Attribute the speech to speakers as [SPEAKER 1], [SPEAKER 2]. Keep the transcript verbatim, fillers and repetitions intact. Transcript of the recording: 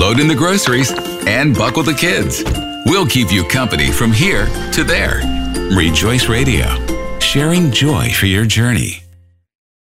[SPEAKER 1] load in the groceries, and buckle the kids. We'll keep you company from here to there. Rejoice Radio, sharing joy for your journey.